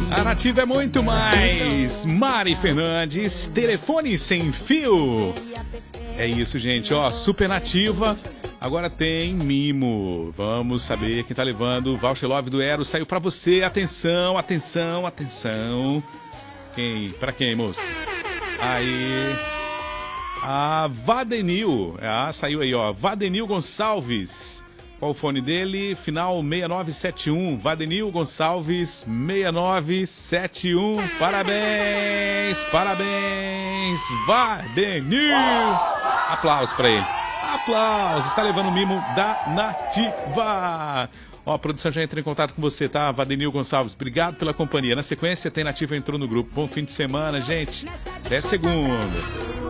A Nativa é muito mais. Mari Fernandes, telefone sem fio. É isso, gente, ó, Super Nativa. Agora tem mimo. Vamos saber quem tá levando. O Voucher Love do Eros saiu pra você. Atenção, atenção, atenção. Quem? Pra quem, moço? Aí. A Vadenil. Ah, saiu aí, ó. Vadenil Gonçalves. Qual o fone dele? Final 6971. Vadenil Gonçalves 6971. Parabéns, parabéns, Vadenil. Aplausos pra ele. Aplausos. Está levando o mimo da Nativa. Ó, a produção já entra em contato com você, tá? Vadenil Gonçalves, obrigado pela companhia. Na sequência, tem Nativa entrou no grupo. Bom fim de semana, gente. Até segunda.